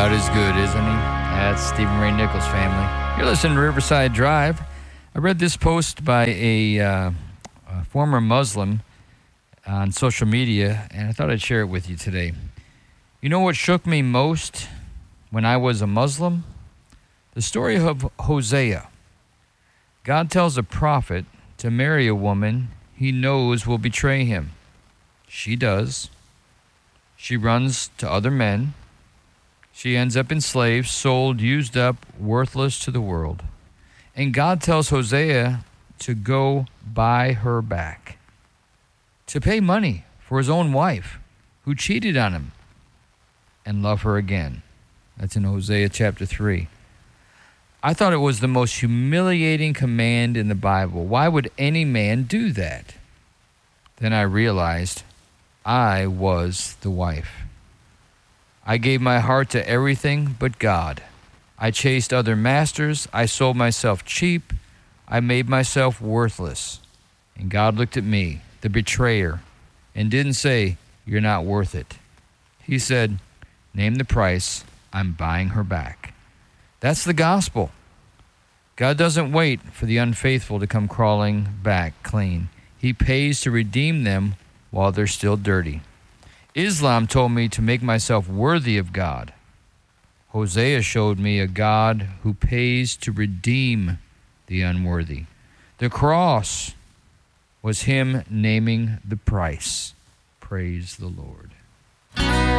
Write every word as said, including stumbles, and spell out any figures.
God is good, isn't he? That's Stephen Ray Nichols, family. You're listening to Riverside Drive. I read this post by a, uh, a former Muslim on social media, and I thought I'd share it with you today. You know what shook me most when I was a Muslim? The story of Hosea. God tells a prophet to marry a woman he knows will betray him. She does. She runs to other men. She ends up enslaved, sold, used up, worthless to the world. And God tells Hosea to go buy her back, to pay money for his own wife who cheated on him, and love her again. That's in Hosea chapter three. I thought it was the most humiliating command in the Bible. Why would any man do that? Then I realized I was the wife. I gave my heart to everything but God. I chased other masters. I sold myself cheap. I made myself worthless. And God looked at me, the betrayer, and didn't say, "You're not worth it." He said, "Name the price. I'm buying her back." That's the gospel. God doesn't wait for the unfaithful to come crawling back clean. He pays to redeem them while they're still dirty. Islam told me to make myself worthy of God. Hosea showed me a God who pays to redeem the unworthy. The cross was him naming the price. Praise the Lord.